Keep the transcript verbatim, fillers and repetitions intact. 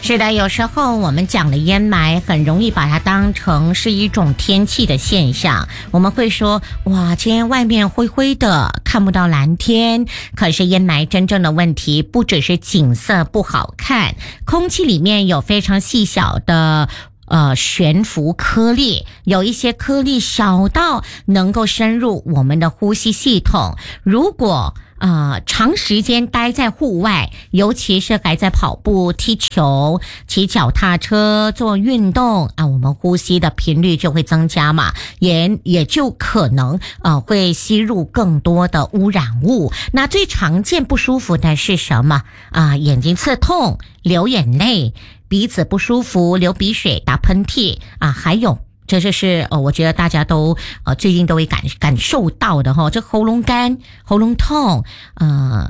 是的，有时候我们讲的烟霾很容易把它当成是一种天气的现象，我们会说哇，今天外面灰灰的，看不到蓝天。可是烟霾真正的问题不只是景色不好看，空气里面有非常细小的呃，悬浮颗粒，有一些颗粒小到能够深入我们的呼吸系统。如果呃长时间待在户外，尤其是还在跑步、踢球、骑脚踏车、做运动啊，我们呼吸的频率就会增加嘛，也也就可能呃会吸入更多的污染物。那最常见不舒服的是什么啊？眼睛刺痛、流眼泪、鼻子不舒服、流鼻水、打喷嚏啊，还有这就是呃，我觉得大家都呃最近都会感感受到的哈，这喉咙干、喉咙痛，呃，